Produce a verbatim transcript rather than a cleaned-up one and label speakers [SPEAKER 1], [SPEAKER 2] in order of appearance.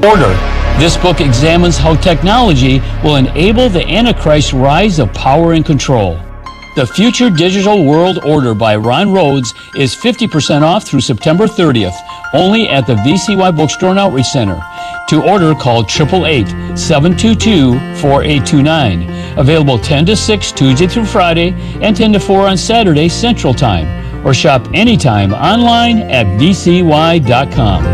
[SPEAKER 1] Order. This book examines how technology will enable the Antichrist's rise of power and control. The Future Digital World Order by Ron Rhodes is fifty percent off through September thirtieth, only at the V C Y Bookstore and Outreach Center. To order, call eight eight eight, seven two two, four eight two nine. Available ten to six Tuesday through Friday and ten to four on Saturday Central Time. Or shop anytime online at V C Y dot com.